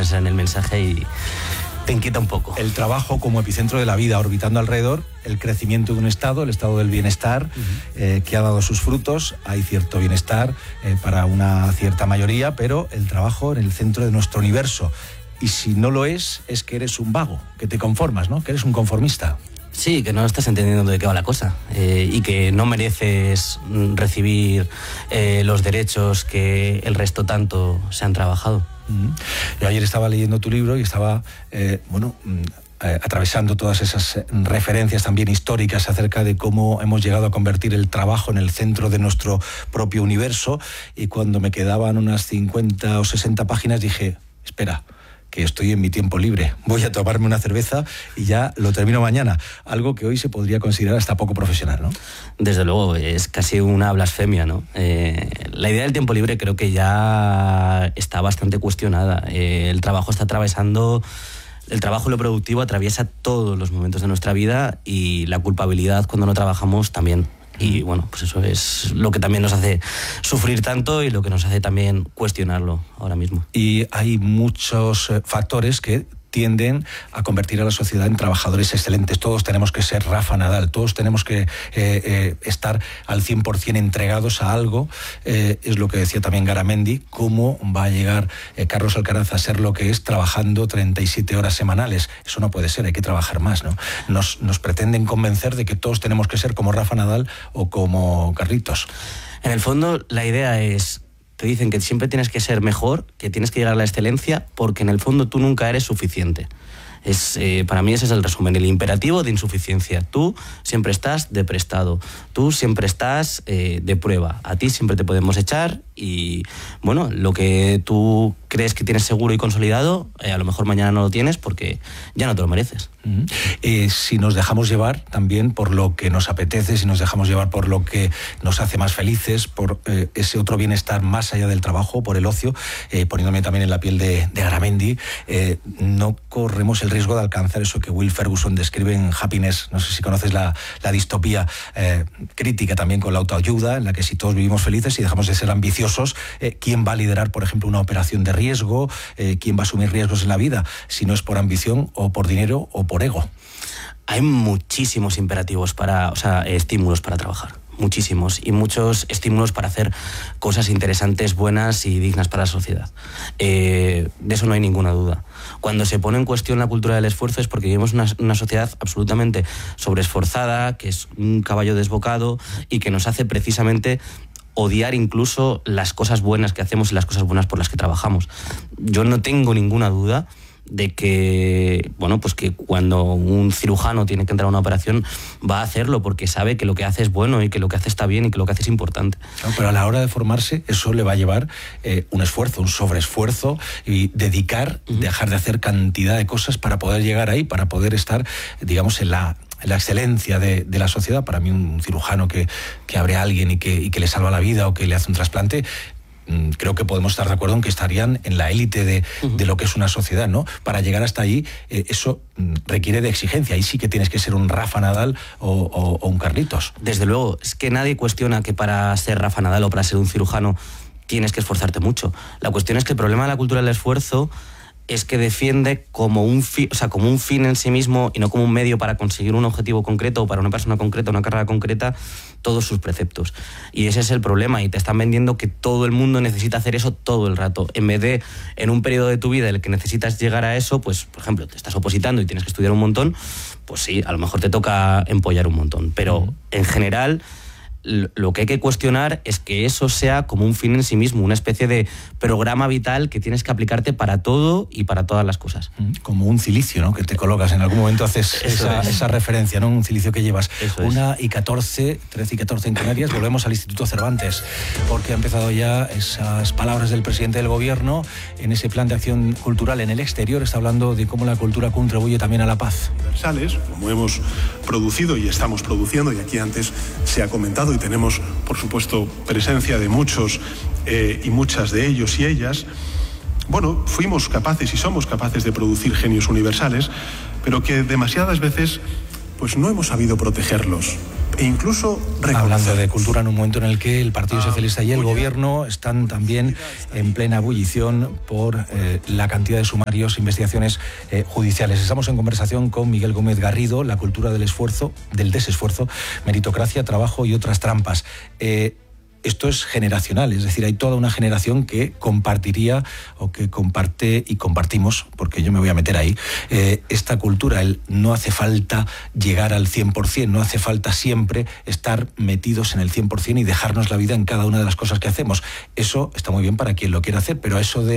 pensar en el mensaje y te inquieta un poco. El trabajo como epicentro de la vida, orbitando alrededor, el crecimiento de un estado, el estado del bienestar, que ha dado sus frutos. Hay cierto bienestar para una cierta mayoría, pero el trabajo en el centro de nuestro universo. Y si no lo es que eres un vago, que te conformas, ¿no? Que eres un conformista. Sí, que no estás entendiendo de qué va la cosa y que no mereces recibir los derechos que el resto tanto se han trabajado. Yo ayer estaba leyendo tu libro y estaba, atravesando todas esas referencias también históricas acerca de cómo hemos llegado a convertir el trabajo en el centro de nuestro propio universo, y cuando me quedaban unas 50 o 60 páginas dije, espera, que estoy en mi tiempo libre, voy a tomarme una cerveza y ya lo termino mañana, algo que hoy se podría considerar hasta poco profesional, ¿no? Desde luego, es casi una blasfemia, ¿no? La idea del tiempo libre creo que ya está bastante cuestionada. El trabajo está atravesando... El trabajo y lo productivo atraviesa todos los momentos de nuestra vida, y la culpabilidad cuando no trabajamos también. Y bueno, pues eso es lo que también nos hace sufrir tanto y lo que nos hace también cuestionarlo ahora mismo. Y hay muchos factores que tienden a convertir a la sociedad en trabajadores excelentes. Todos tenemos que ser Rafa Nadal, todos tenemos que estar al 100% entregados a algo. Es lo que decía también Garamendi, cómo va a llegar Carlos Alcaraz a ser lo que es trabajando 37 horas semanales. Eso no puede ser, hay que trabajar más, ¿no? Nos pretenden convencer de que todos tenemos que ser como Rafa Nadal o como Carlitos. En el fondo, la idea es... Te dicen que siempre tienes que ser mejor, que tienes que llegar a la excelencia, porque en el fondo tú nunca eres suficiente. Para mí ese es el resumen, el imperativo de insuficiencia. Tú siempre estás de prestado, tú siempre estás de prueba. A ti siempre te podemos echar y, bueno, lo que tú crees que tienes seguro y consolidado, a lo mejor mañana no lo tienes porque ya no te lo mereces. Si nos dejamos llevar también por lo que nos apetece, si nos dejamos llevar por lo que nos hace más felices, por ese otro bienestar más allá del trabajo, por el ocio, poniéndome también en la piel de Garamendi, no corremos el riesgo de alcanzar eso que Will Ferguson describe en Happiness. No sé si conoces la distopía crítica también con la autoayuda, en la que si todos vivimos felices y dejamos de ser ambiciosos, ¿quién va a liderar, por ejemplo, una operación de riesgo? ¿Quién va a asumir riesgos en la vida? Si no es por ambición o por dinero o por ego. Hay muchísimos imperativos estímulos para trabajar. Muchísimos, y muchos estímulos para hacer cosas interesantes, buenas y dignas para la sociedad. De eso no hay ninguna duda. Cuando se pone en cuestión la cultura del esfuerzo es porque vivimos una sociedad absolutamente sobreesforzada, que es un caballo desbocado y que nos hace precisamente odiar incluso las cosas buenas que hacemos y las cosas buenas por las que trabajamos. Yo no tengo ninguna duda de que, bueno, pues que cuando un cirujano tiene que entrar a una operación va a hacerlo porque sabe que lo que hace es bueno y que lo que hace está bien y que lo que hace es importante. No, pero a la hora de formarse eso le va a llevar un esfuerzo, un sobreesfuerzo, y dedicar, dejar de hacer cantidad de cosas para poder llegar ahí, para poder estar, digamos, en la excelencia de la sociedad. Para mí un cirujano que abre a alguien y que le salva la vida o que le hace un trasplante, creo que podemos estar de acuerdo en que estarían en la élite de lo que es una sociedad, ¿no? Para llegar hasta ahí, eso requiere de exigencia. Ahí sí que tienes que ser un Rafa Nadal o un Carlitos. Desde luego, es que nadie cuestiona que para ser Rafa Nadal o para ser un cirujano tienes que esforzarte mucho. La cuestión es que el problema de la cultura del esfuerzo es que defiende como un fin en sí mismo y no como un medio para conseguir un objetivo concreto o para una persona concreta, una carrera concreta, todos sus preceptos. Y ese es el problema, y te están vendiendo que todo el mundo necesita hacer eso todo el rato, en vez de, en un periodo de tu vida en el que necesitas llegar a eso, pues, por ejemplo, te estás opositando y tienes que estudiar un montón, pues sí, a lo mejor te toca empollar un montón. Pero, en general, lo que hay que cuestionar es que eso sea como un fin en sí mismo, una especie de programa vital que tienes que aplicarte para todo y para todas las cosas. Como un cilicio, ¿no? Que te colocas, en algún momento haces esa referencia, ¿no? Un cilicio que llevas. 1:14, 13:14 en Canarias. Volvemos al Instituto Cervantes, porque ha empezado ya esas palabras del presidente del gobierno en ese plan de acción cultural en el exterior. Está hablando de cómo la cultura contribuye también a la paz. Universales, como hemos producido y estamos produciendo, y aquí antes se ha comentado, y tenemos, por supuesto, presencia de muchos y muchas de ellos y ellas. Bueno, fuimos capaces y somos capaces de producir genios universales, pero que demasiadas veces pues no hemos sabido protegerlos. e incluso reconocer. Hablando de cultura en un momento en el que el Partido Socialista y el Gobierno están también en plena ebullición por la cantidad de sumarios, investigaciones judiciales. Estamos en conversación con Miguel Gómez Garrido, La cultura del esfuerzo, del desesfuerzo, meritocracia, trabajo y otras trampas. Esto es generacional, es decir, hay toda una generación que compartiría o que comparte y compartimos, porque yo me voy a meter ahí, esta cultura. No hace falta llegar al 100%, no hace falta siempre estar metidos en el 100% y dejarnos la vida en cada una de las cosas que hacemos. Eso está muy bien para quien lo quiera hacer, pero eso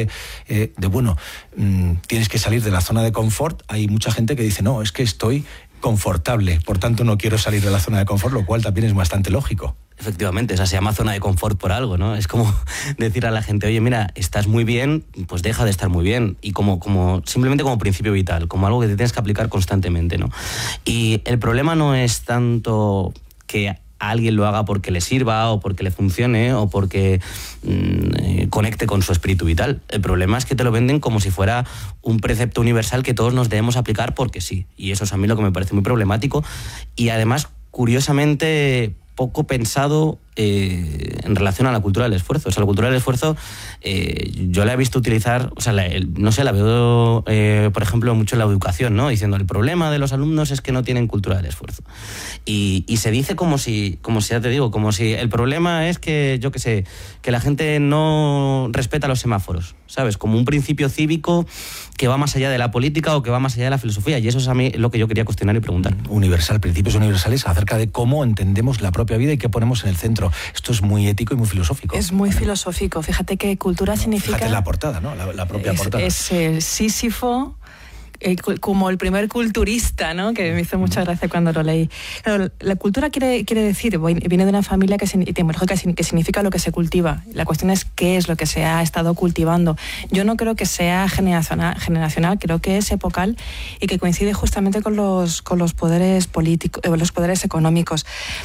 tienes que salir de la zona de confort, hay mucha gente que dice, no, es que estoy confortable, por tanto no quiero salir de la zona de confort, lo cual también es bastante lógico. Efectivamente, esa se llama zona de confort por algo, ¿no? Es como decir a la gente, oye, mira, estás muy bien, pues deja de estar muy bien. Y simplemente como principio vital, como algo que te tienes que aplicar constantemente, ¿no? Y el problema no es tanto que alguien lo haga porque le sirva o porque le funcione o porque conecte con su espíritu vital. El problema es que te lo venden como si fuera un precepto universal que todos nos debemos aplicar porque sí. Y eso es a mí lo que me parece muy problemático. Y además, curiosamente, poco pensado en relación a la cultura del esfuerzo. O sea, la cultura del esfuerzo yo la he visto utilizar, o sea, la veo, por ejemplo, mucho en la educación, ¿no? Diciendo, el problema de los alumnos es que no tienen cultura del esfuerzo. Y se dice como si, ya te digo, como si el problema es que, yo qué sé, que la gente no respeta los semáforos, ¿sabes? Como un principio cívico que va más allá de la política o que va más allá de la filosofía. Y eso es a mí lo que yo quería cuestionar y preguntar. Universal, principios universales acerca de cómo entendemos la propia vida y qué ponemos en el centro. Esto es muy ético y muy filosófico. Es muy filosófico. Fíjate que cultura significa... Fíjate la portada, ¿no? La propia portada. Es Sísifo, como el primer culturista, ¿no? Que me hizo mucha gracia cuando lo leí. Pero la cultura quiere decir, viene de una familia etimológica que significa lo que se cultiva. La cuestión es qué es lo que se ha estado cultivando. Yo no creo que sea generacional, creo que es epocal y que coincide justamente con los poderes políticos, los poderes económicos.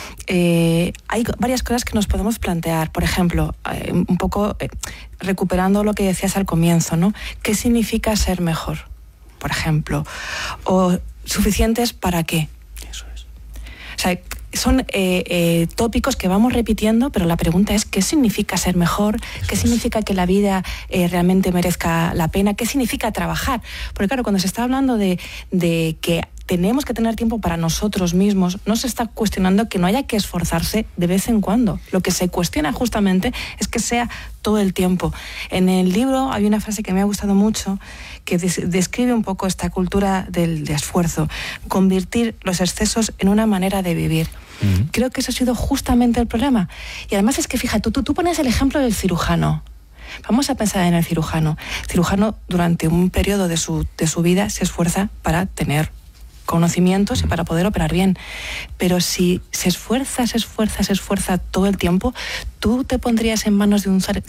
Hay varias cosas que nos podemos plantear. Por ejemplo, un poco recuperando lo que decías al comienzo, ¿no? ¿Qué significa ser mejor? Por ejemplo, o suficientes para qué. Eso es. O sea, son tópicos que vamos repitiendo, pero la pregunta es ¿qué significa ser mejor? ¿Qué significa que la vida realmente merezca la pena? ¿Qué significa trabajar? Porque claro, cuando se está hablando de que tenemos que tener tiempo para nosotros mismos, no se está cuestionando que no haya que esforzarse de vez en cuando. Lo que se cuestiona justamente es que sea todo el tiempo. En el libro hay una frase que me ha gustado mucho que describe un poco esta cultura del esfuerzo, convertir los excesos en una manera de vivir. Creo que eso ha sido justamente el problema. Y además es que, fíjate, tú pones el ejemplo del cirujano. Vamos a pensar en el cirujano. El cirujano durante un periodo de su vida se esfuerza para tener conocimientos y para poder operar bien. Pero si se esfuerza todo el tiempo, ¿tú te pondrías en manos de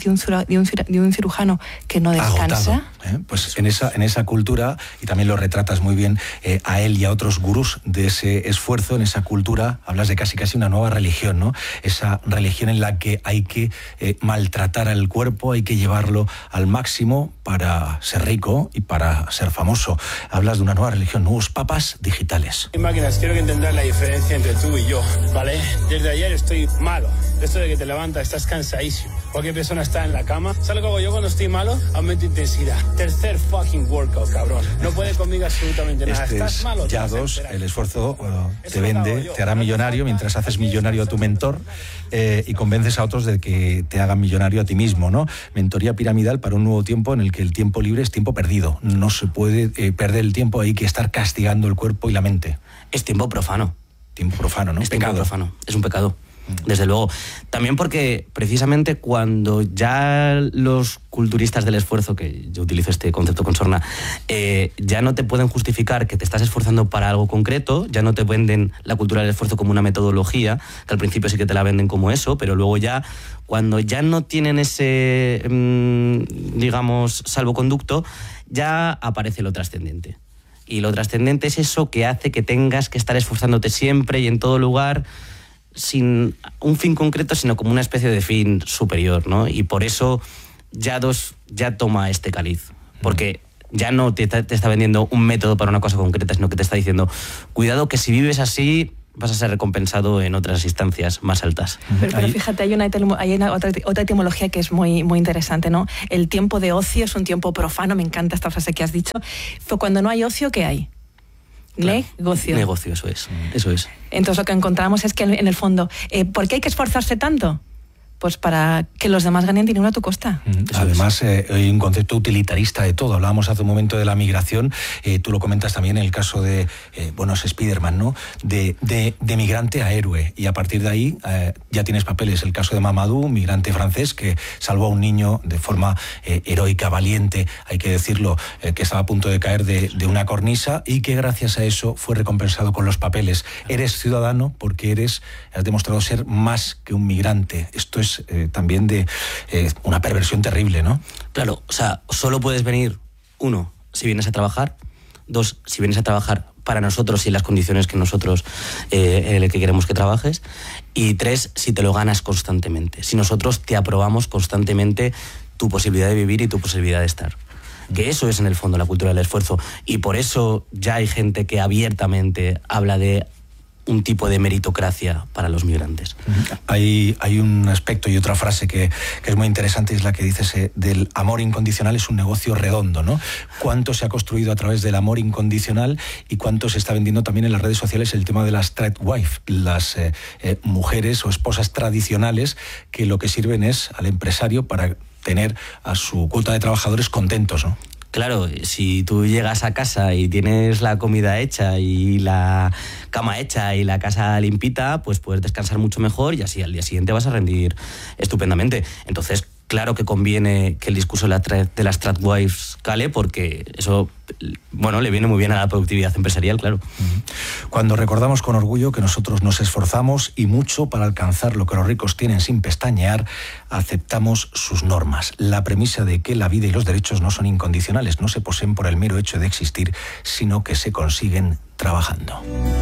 un cirujano que no descansa? Agotado, ¿eh? Pues en esa cultura, y también lo retratas muy bien a él y a otros gurús de ese esfuerzo, en esa cultura hablas de casi una nueva religión, ¿no? Esa religión en la que hay que maltratar al cuerpo, hay que llevarlo al máximo para ser rico y para ser famoso. Hablas de una nueva religión, nuevos papas digitales. Máquinas, quiero que entendas la diferencia entre tú y yo, ¿vale? Desde ayer estoy malo. Esto de que te levantas, estás cansadísimo. Cualquier persona está en la cama. ¿Sabes lo que hago yo cuando estoy malo? Aumento intensidad. Tercer fucking workout, cabrón. No puede conmigo absolutamente nada. ¿Estás malo? Ya dos, el esfuerzo te vende, te hará millonario mientras haces millonario a tu mentor y convences a otros de que te hagan millonario a ti mismo, ¿no? Mentoría piramidal para un nuevo tiempo en el que el tiempo libre es tiempo perdido. No se puede perder el tiempo, hay que estar castigando el cuerpo y la mente. Es tiempo profano. Tiempo profano, ¿no? Es tiempo profano, es un pecado. Desde luego. También porque precisamente cuando ya los culturistas del esfuerzo, que yo utilizo este concepto con sorna, ya no te pueden justificar que te estás esforzando para algo concreto, ya no te venden la cultura del esfuerzo como una metodología, que al principio sí que te la venden como eso, pero luego ya, cuando ya no tienen ese, digamos, salvoconducto, ya aparece lo trascendente. Y lo trascendente es eso que hace que tengas que estar esforzándote siempre y en todo lugar, sin un fin concreto, sino como una especie de fin superior, ¿no? Y por eso ya toma este caliz, porque ya no te está vendiendo un método para una cosa concreta, sino que te está diciendo, cuidado que si vives así, vas a ser recompensado en otras instancias más altas. Pero fíjate, hay otra etimología que es muy, muy interesante, ¿no? El tiempo de ocio es un tiempo profano, me encanta esta frase que has dicho. Cuando no hay ocio, ¿qué hay? Claro. Negocio, eso es. Entonces lo que encontramos es que en el fondo, ¿por qué hay que esforzarse tanto? Pues para que los demás ganen dinero a tu costa. Además, hay un concepto utilitarista de todo. Hablábamos hace un momento de la migración, tú lo comentas también en el caso de, es Spiderman, ¿no? De migrante a héroe. Y a partir de ahí ya tienes papeles. El caso de Mamadou, migrante francés, que salvó a un niño de forma heroica, valiente, hay que decirlo, que estaba a punto de caer de una cornisa y que gracias a eso fue recompensado con los papeles. Eres ciudadano porque has demostrado ser más que un migrante. Esto es también de una perversión terrible, ¿no? Claro, o sea, solo puedes venir, 1, si vienes a trabajar, 2, si vienes a trabajar para nosotros y en las condiciones que nosotros en el que queremos que trabajes, y 3, si te lo ganas constantemente, si nosotros te aprobamos constantemente tu posibilidad de vivir y tu posibilidad de estar. Que eso es en el fondo la cultura del esfuerzo, y por eso ya hay gente que abiertamente habla de un tipo de meritocracia para los migrantes. Hay un aspecto y otra frase que es muy interesante, es la que dices del amor incondicional es un negocio redondo, ¿no? ¿Cuánto se ha construido a través del amor incondicional y cuánto se está vendiendo también en las redes sociales el tema de las trad wife, las mujeres o esposas tradicionales que lo que sirven es al empresario para tener a su cuota de trabajadores contentos, ¿no? Claro, si tú llegas a casa y tienes la comida hecha y la cama hecha y la casa limpita, pues puedes descansar mucho mejor y así al día siguiente vas a rendir estupendamente. Entonces, claro que conviene que el discurso de las tradwives cale, porque eso, le viene muy bien a la productividad empresarial, claro. Cuando recordamos con orgullo que nosotros nos esforzamos y mucho para alcanzar lo que los ricos tienen sin pestañear, aceptamos sus normas. La premisa de que la vida y los derechos no son incondicionales, no se poseen por el mero hecho de existir, sino que se consiguen trabajando.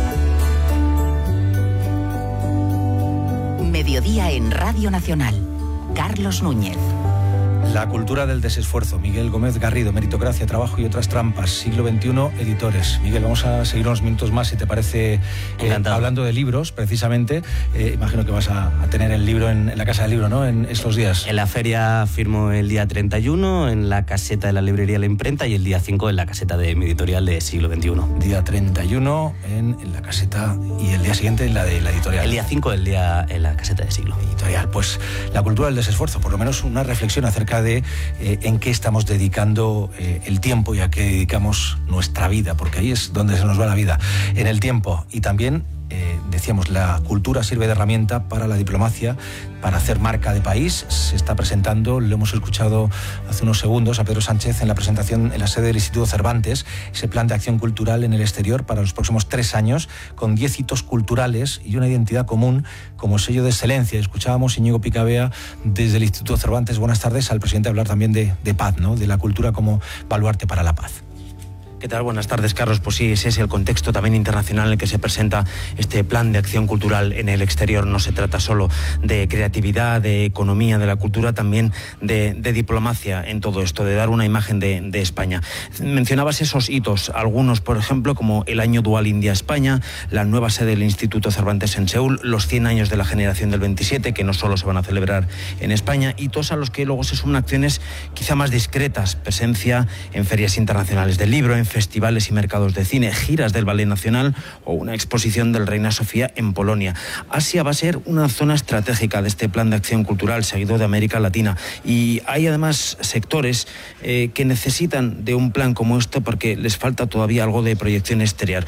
Mediodía en Radio Nacional. Carlos Núñez. La cultura del desesfuerzo. Miguel Gómez Garrido, Meritocracia, Trabajo y otras trampas. Siglo XXI, editores. Miguel, vamos a seguir unos minutos más, si te parece, hablando de libros, precisamente. Imagino que vas a tener el libro en la Casa del Libro, ¿no?, en estos días. En la feria firmo el día 31, en la caseta de la librería La Imprenta, y el día 5 en la caseta de mi editorial de Siglo XXI. Día 31 en la caseta y el día siguiente en la de la editorial. El día 5 en la caseta de Siglo. Editorial. Pues la cultura del desesfuerzo, por lo menos una reflexión acerca de en qué estamos dedicando el tiempo y a qué dedicamos nuestra vida, porque ahí es donde se nos va la vida, en el tiempo. Y también decíamos, la cultura sirve de herramienta para la diplomacia, para hacer marca de país. Se está presentando, lo hemos escuchado hace unos segundos a Pedro Sánchez en la presentación en la sede del Instituto Cervantes, ese plan de acción cultural en el exterior para los próximos 3 años, con 10 hitos culturales y una identidad común como sello de excelencia. Escuchábamos Íñigo Picabea desde el Instituto Cervantes. Buenas tardes, al presidente hablar también de paz, ¿no?, de la cultura como baluarte para la paz. ¿Qué tal? Buenas tardes, Carlos. Pues sí, ese es el contexto también internacional en el que se presenta este plan de acción cultural en el exterior. No se trata solo de creatividad, de economía, de la cultura, también de diplomacia en todo esto, de dar una imagen de España. Mencionabas esos hitos, algunos, por ejemplo, como el año dual India-España, la nueva sede del Instituto Cervantes en Seúl, los 100 años de la generación del 27, que no solo se van a celebrar en España, hitos a los que luego se suman acciones quizá más discretas, presencia en ferias internacionales del libro, en festivales y mercados de cine, giras del Ballet Nacional o una exposición del Reina Sofía en Polonia. Asia va a ser una zona estratégica de este plan de acción cultural seguido de América Latina, y hay además sectores que necesitan de un plan como este porque les falta todavía algo de proyección exterior.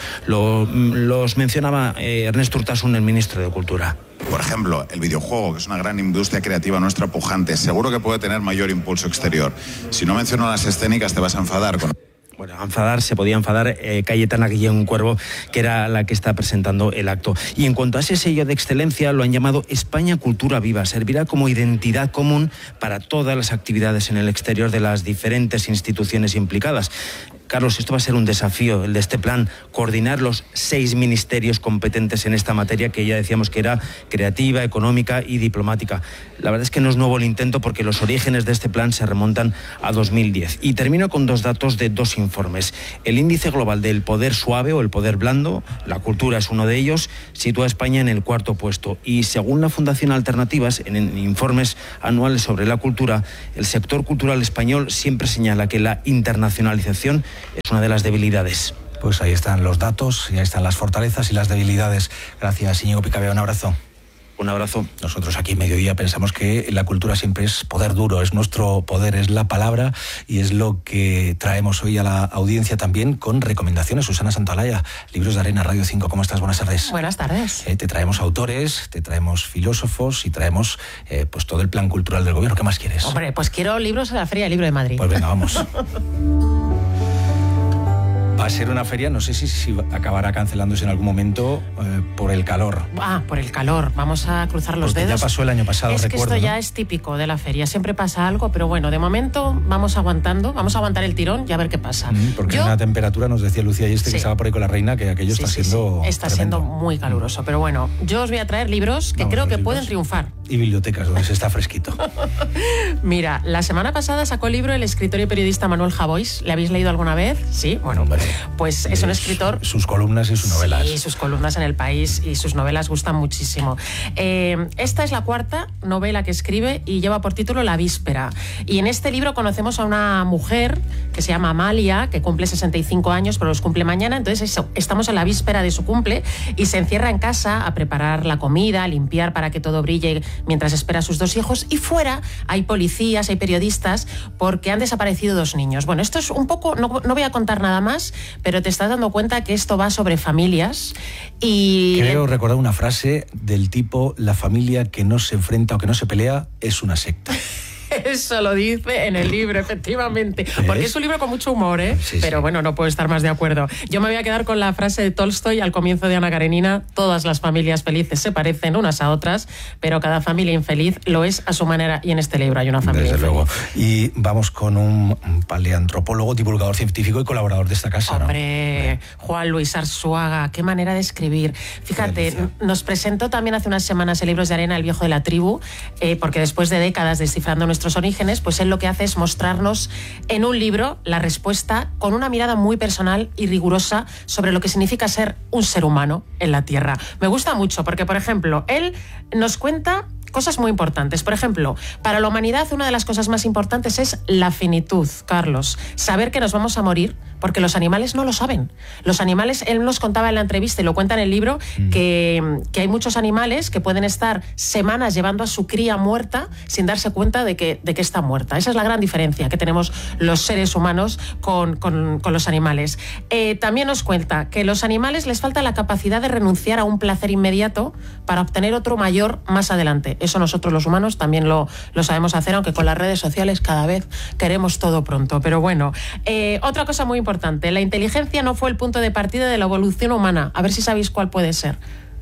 Los mencionaba Ernesto Urtasun, el ministro de Cultura. Por ejemplo, el videojuego, que es una gran industria creativa nuestra pujante, seguro que puede tener mayor impulso exterior. Si no menciono las escénicas te vas a enfadar con... Bueno, se podía enfadar Cayetana Guillén Cuervo, que era la que está presentando el acto. Y en cuanto a ese sello de excelencia, lo han llamado España Cultura Viva. Servirá como identidad común para todas las actividades en el exterior de las diferentes instituciones implicadas. Carlos, esto va a ser un desafío, el de este plan, coordinar los 6 ministerios competentes en esta materia, que ya decíamos que era creativa, económica y diplomática. La verdad es que no es nuevo el intento, porque los orígenes de este plan se remontan a 2010. Y termino con 2 datos de 2 informes. El índice global del poder suave o el poder blando, la cultura es uno de ellos, sitúa a España en el 4º puesto. Y según la Fundación Alternativas, en informes anuales sobre la cultura, el sector cultural español siempre señala que la internacionalización es una de las debilidades. Pues ahí están los datos, y ahí están las fortalezas y las debilidades. Gracias, Íñigo Picabea, un abrazo. Un abrazo. Nosotros aquí en Mediodía pensamos que la cultura siempre es poder duro, es nuestro poder, es la palabra, y es lo que traemos hoy a la audiencia también con recomendaciones. Susana Santaolalla, Libros de Arena, Radio 5, ¿cómo estás? Buenas tardes. Buenas tardes. Te traemos autores, te traemos filósofos y traemos pues todo el plan cultural del gobierno. ¿Qué más quieres? Hombre, pues quiero libros en la Feria del Libro de Madrid. Pues venga, vamos. Va a ser una feria, no sé si acabará cancelándose en algún momento por el calor. Por el calor. Vamos a cruzar los dedos. Ya pasó el año pasado, recuerdo. Es que esto ya es típico de la feria. Siempre pasa algo, pero bueno, de momento vamos aguantando. Vamos a aguantar el tirón y a ver qué pasa. Porque una temperatura, nos decía Lucía que estaba por ahí con la reina, que aquello está siendo Está tremendo. siendo muy caluroso. Pero bueno, yo os voy a traer libros que creo que pueden triunfar. Y bibliotecas, donde se está fresquito. Mira, la semana pasada sacó el libro el escritor y periodista Manuel Javois. ¿Le habéis leído alguna vez? Sí, bueno, pues es un escritor. Sus columnas y sus novelas. Sí, sus columnas en El País y sus novelas gustan muchísimo. Esta es la 4ª novela que escribe y lleva por título La Víspera. Y en este libro conocemos a una mujer que se llama Amalia, que cumple 65 años, pero los cumple mañana. Entonces estamos en la víspera de su cumple y se encierra en casa a preparar la comida, a limpiar para que todo brille mientras espera a sus 2 hijos. Y fuera hay policías, hay periodistas, porque han desaparecido 2 niños. Bueno, esto es un poco, no voy a contar nada más, pero te estás dando cuenta que esto va sobre familias. Y creo recordar una frase del tipo: la familia que no se enfrenta o que no se pelea es una secta. Eso lo dice en el libro, efectivamente. Porque es un libro con mucho humor, ¿eh? Sí, pero bueno, no puedo estar más de acuerdo. Yo me voy a quedar con la frase de Tolstoy al comienzo de Ana Karenina: todas las familias felices se parecen unas a otras, pero cada familia infeliz lo es a su manera. Y en este libro hay una familia Desde infeliz. luego. Y vamos con un paleantropólogo, divulgador científico y colaborador de esta casa. Hombre, ¿no? Juan Luis Arzuaga, qué manera de escribir. Fíjate, nos presentó también hace unas semanas el Libros de Arena, El Viejo de la Tribu, porque después de décadas descifrando nuestros orígenes, pues él lo que hace es mostrarnos en un libro la respuesta con una mirada muy personal y rigurosa sobre lo que significa ser un ser humano en la Tierra. Me gusta mucho porque, por ejemplo, él nos cuenta cosas muy importantes. Por ejemplo, para la humanidad una de las cosas más importantes es la finitud, Carlos. Saber que nos vamos a morir, porque los animales no lo saben. Los animales, él nos contaba en la entrevista y lo cuenta en el libro, que hay muchos animales que pueden estar semanas llevando a su cría muerta sin darse cuenta de que está muerta. Esa es la gran diferencia que tenemos los seres humanos con los animales. También nos cuenta que a los animales les falta la capacidad de renunciar a un placer inmediato para obtener otro mayor más adelante. Eso nosotros los humanos también lo sabemos hacer, aunque con las redes sociales cada vez queremos todo pronto. Pero bueno, otra cosa muy importante: la inteligencia no fue el punto de partida de la evolución humana. A ver si sabéis cuál puede ser.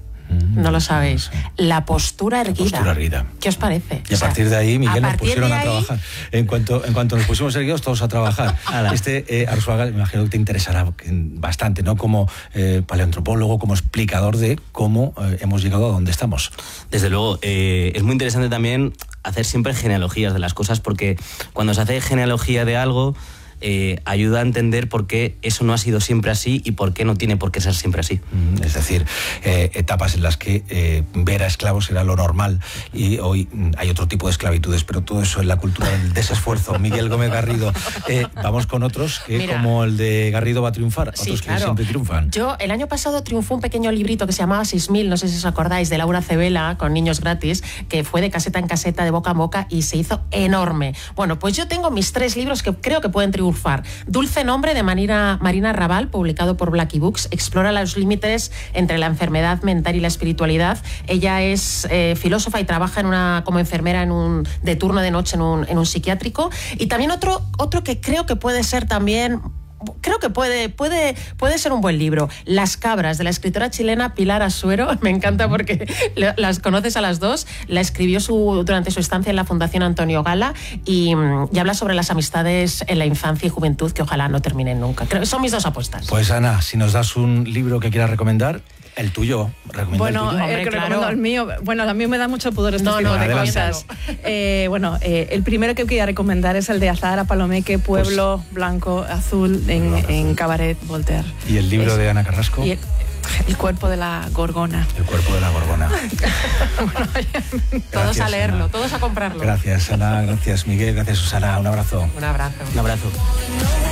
No lo sabéis. La postura erguida. La postura erguida. ¿Qué os parece? Y a partir de ahí, Miguel, nos pusieron a trabajar. En cuanto nos pusimos erguidos, todos a trabajar. Arzuaga, me imagino que te interesará bastante, ¿no? Como paleoantropólogo, como explicador de cómo hemos llegado a donde estamos. Desde luego, es muy interesante también hacer siempre genealogías de las cosas, porque cuando se hace genealogía de algo, ayuda a entender por qué eso no ha sido siempre así y por qué no tiene por qué ser siempre así. Es decir, etapas en las que ver a esclavos era lo normal y hoy hay otro tipo de esclavitudes, pero todo eso en la cultura del desesfuerzo. Miguel Gómez Garrido. Vamos con otros que, mira, como el de Garrido, va a triunfar, sí, otros claro, que siempre triunfan. Yo el año pasado triunfó un pequeño librito que se llamaba 6000, no sé si os acordáis, de Laura Cebela, con niños gratis, que fue de caseta en caseta, de boca en boca, y se hizo enorme. Bueno, pues yo tengo mis 3 libros que creo que pueden triunfar. Dulce Nombre, de Marina Raval, publicado por Blackie Books, explora los límites entre la enfermedad mental y la espiritualidad. Ella es filósofa y trabaja como enfermera de turno de noche en un psiquiátrico. Y también otro que creo que puede ser también creo que puede ser un buen libro. Las cabras, de la escritora chilena Pilar Asuero. Me encanta porque las conoces a las dos. La escribió durante su estancia en la Fundación Antonio Gala y habla sobre las amistades en la infancia y juventud que ojalá no terminen nunca. Creo que son mis dos apuestas. Pues Ana, si nos das un libro que quieras recomendar, el tuyo. Bueno, Hombre, recomiendo el mío. Bueno, a mí me da mucho pudor este tipo de cosas. El primero que quería recomendar es el de Azahara Palomeque, Pueblo Blanco Azul, en Cabaret Voltaire. ¿Y el libro de Ana Carrasco? El cuerpo de la gorgona. El cuerpo de la gorgona. Todos a leerlo, Ana. todos a comprarlo. Gracias, Ana. Gracias, Miguel. Gracias, Susana. Un abrazo. Un abrazo. Un abrazo.